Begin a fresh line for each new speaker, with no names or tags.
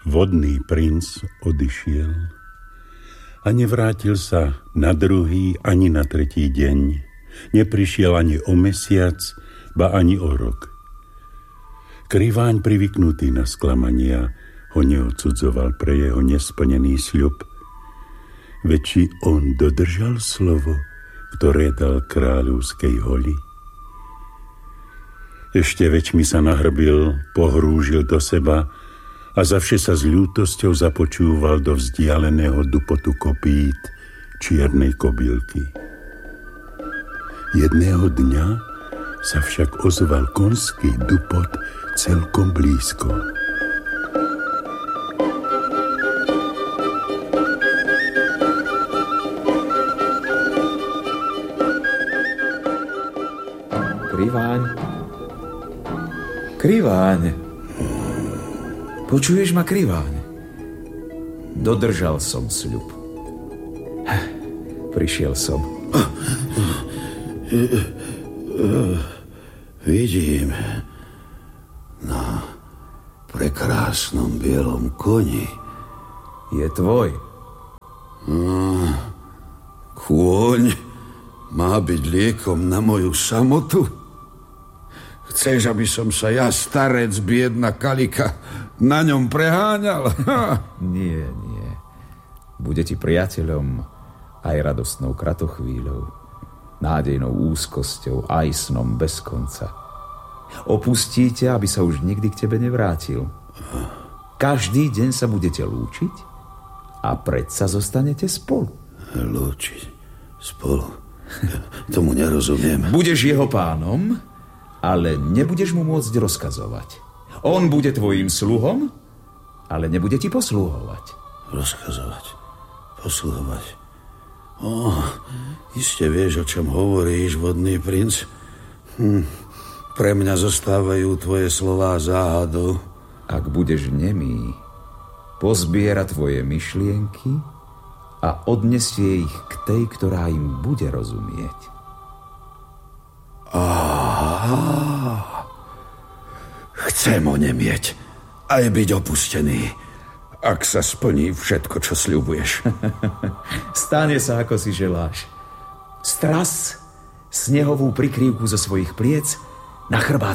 Vodný princ odišiel a nevrátil sa na druhý ani na tretí deň. Neprišiel ani o mesiac, ba ani o rok. Kriváň, privyknutý na sklamania, ho neodsudzoval pre jeho nesplnený sľub. Veď či on dodržal slovo, ktoré dal kráľovskej holi? Ešte väčšmi sa nahrbil, pohrúžil do seba a zavše sa s ľútosťou započúval do vzdialeného dupotu kopít čiernej kobylky. Jedného dňa sa však ozval konský dupot celkom blízko.
Kriváň. Počuješ ma, Kriváň? Dodržal som sľub. Prišiel som.
Vidím na prekrásnom bielom koni.
Je tvoj.
Kôň má byť liekom na moju samotu? Chceš, aby som sa ja, starec, biedna kalika, na ňom preháňal?
Nie. Bude ti priateľom aj radostnou kratochvíľou, nádejnou úzkosťou, aj snom bez konca. Opustí ťa, aby sa už nikdy k tebe nevrátil. Každý deň sa budete lúčiť a predsa zostanete spolu.
Lúčiť spolu? Tomu nerozumiem.
Budeš jeho pánom, ale nebudeš mu môcť rozkazovať. On bude tvojím sluhom, ale nebude ti poslúhovať.
Rozkazovať? Posluhovať? Iste vieš, o čom hovoríš, vodný princ. Pre mňa zostávajú tvoje slová záhadou.
Ak budeš nemý, pozbiera tvoje myšlienky a odnesie ich k tej, ktorá im bude rozumieť.
Chcem onemieť, aj byť opustený, ak sa splní všetko, čo sľubuješ.
Stane sa, ako si želáš. Stras snehovú prikrývku zo svojich pliec na chrbát